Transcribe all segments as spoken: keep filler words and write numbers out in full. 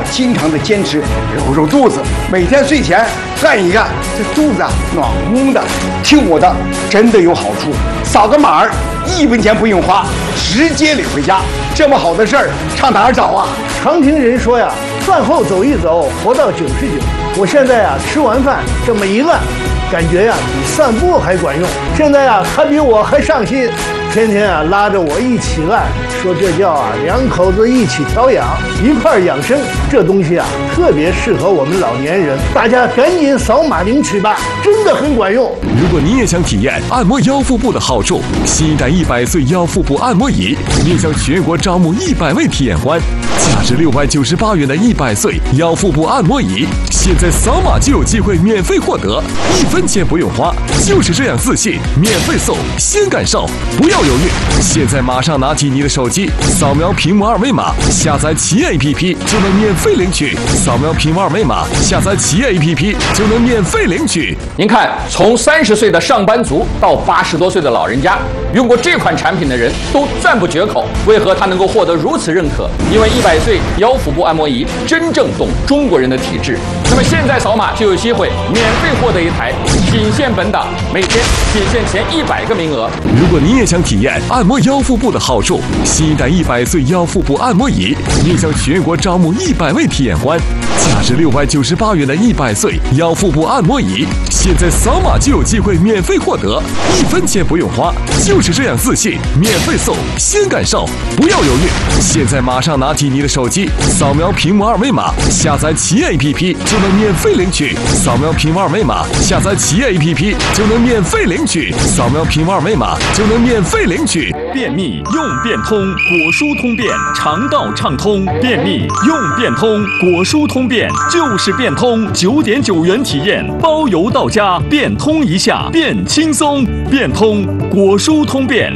经常的坚持揉揉肚子，每天睡前干一干，这肚子啊暖乎乎的。听我的，真的有好处。扫个码儿，一分钱不用花，直接领回家。这么好的事儿，上哪儿找啊？ 常听人说呀，饭后走一走，活到九十九。我现在呀，吃完饭这么一按，感觉呀比散步还管用。现在呀，他比我还上心，天天啊拉着我一起按，说这叫啊两口子一起调养，一块儿养生。这东西啊特别适合我们老年人，大家赶紧扫码领取吧，真的很管用。 如果你也想体验按摩腰腹部的好处，新一代一百岁腰腹部按摩仪面向全国招募一百位体验官，价值六百九十八元的一百岁腰腹部按摩仪，现在扫码就有机会免费获得，一分钱不用花，就是这样自信，免费送，先感受，不要犹豫，现在马上拿起你的手机，扫描屏幕二维码，下载企业 A P P 就能免费领取。扫描屏幕二维码，下载企业 A P P 就能免费领取。 您看，从三十岁的上班族到八十多岁的老人家，用过这款产品的人都赞不绝口。为何它能够获得如此认可？因为一百岁腰腹部按摩仪真正懂中国人的体质。那么现在扫码就有机会免费获得一台，仅限本档，每天仅限前一百个名额。 如果你也想体验按摩腰腹部的好处，新一代一百岁腰腹部按摩仪面向全国招募一百位体验官，价值六百九十八元的一百岁腰腹部按摩仪，现在扫码就有机会免费获得，一分钱不用花，就是这样自信，免费送，先感受，不要犹豫，现在马上拿起你的手机，扫描屏幕二维码，下载企业 A P P 就能免费领取。扫描屏幕二维码，下载企业 A P P 就能免费领取。扫描屏幕二维码就能免费领取。 便秘用便通，果蔬通便，肠道畅通。便秘用便通，果蔬通便就是便通，九点九元体验，包邮到家，便通一下变轻松。便通果蔬通便。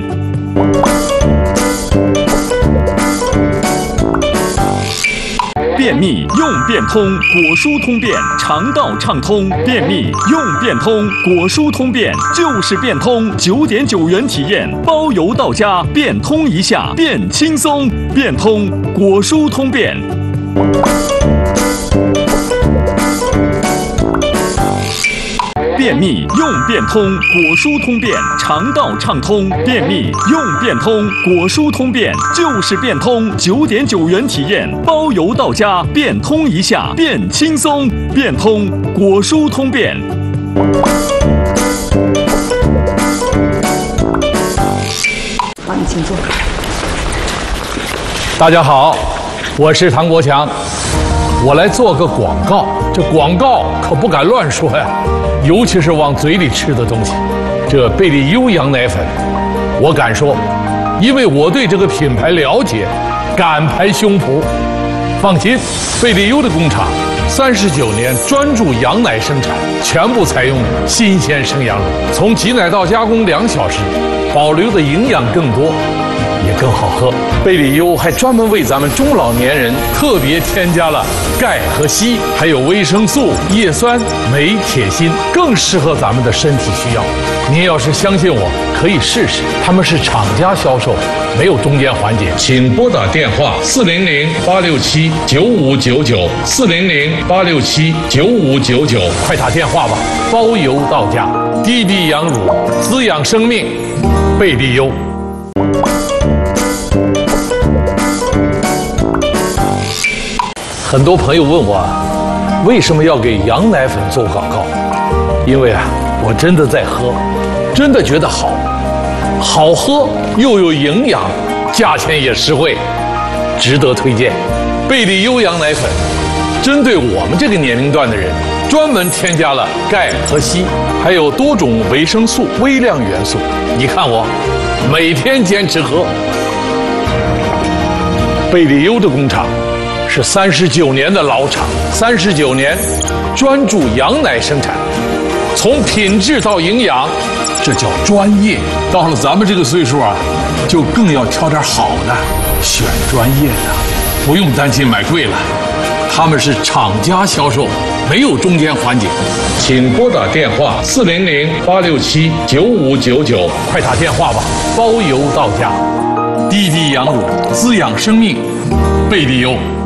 便秘用便通，果蔬通便，肠道畅通。便秘用便通，果蔬通便就是便通，九点九元体验，包邮到家，便通一下变轻松。便通果蔬通便。便秘用便通，果蔬通便，肠道畅通。便秘用便通，果蔬通便就是便通，九点九元体验，包邮到家，便通一下变轻松。便通果蔬通便。 好，你请坐。 大家好，我是唐国强，我来做个广告。这广告可不敢乱说呀，尤其是往嘴里吃的东西。这贝利优羊奶粉，我敢说，因为我对这个品牌了解，敢拍胸脯。放心，贝利优的工厂三十九年专注羊奶生产，全部采用新鲜生羊乳，从挤奶到加工两小时，保留的营养更多，也更好喝。贝利优还专门为咱们中老年人特别添加了钙和硒，还有维生素、叶酸、镁、铁、锌，更适合咱们的身体需要。您要是相信我，可以试试。他们是厂家销售，没有中间环节。请拨打电话四零零八六七九五九九四零零八六七九五九九，快打电话吧，包邮到家。低低羊乳，滋养生命，贝利优。很多朋友问我，为什么要给羊奶粉做广告？因为啊，我真的在喝，真的觉得好，好喝又有营养，价钱也实惠，值得推荐。贝利优羊奶粉针对我们这个年龄段的人，专门添加了钙和硒，还有多种维生素、微量元素。你看我每天坚持喝。贝利优的工厂是三十九年的老厂，三十九年专注羊奶生产，从品质到营养，这叫专业。到了咱们这个岁数啊，就更要挑点好的，选专业的，不用担心买贵了。他们是厂家销售，没有中间环节。请拨打电话四零零八六七九五九九，快打电话吧，包邮到家。低低羊乳，滋养生命，贝利优。